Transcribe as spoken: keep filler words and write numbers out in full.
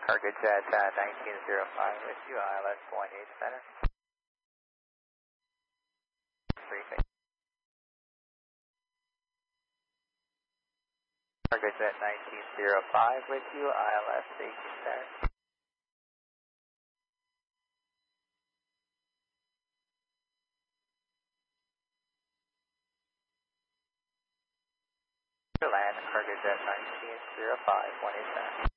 Cargo Jet uh, nineteen oh five with you, I L S one eight center. Briefing. Cargo Jet nineteen oh five with you, I L S eighteen center. Land, Cargo Jet nineteen oh five, one eight center.